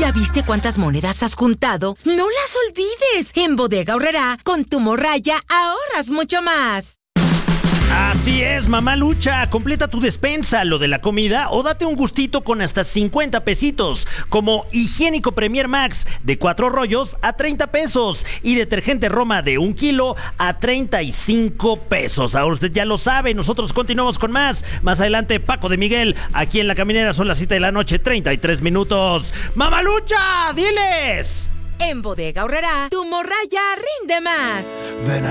¿Ya viste cuántas monedas has juntado? ¡No las olvides! En Bodega Aurrerá, con tu morralla ahorras mucho más. Así es, mamá Lucha, completa tu despensa, lo de la comida, o date un gustito con hasta 50 pesitos, como higiénico Premier Max de 4 rollos a 30 pesos y detergente Roma de 1 kilo a 35 pesos. Ahora usted ya lo sabe, nosotros continuamos con más. Más adelante, Paco de Miguel, aquí en La Caminera, son las 7 de la noche, 33 minutos. ¡Mamá Lucha, diles! En Bodega Aurrerá, tu morralla rinde más. Ven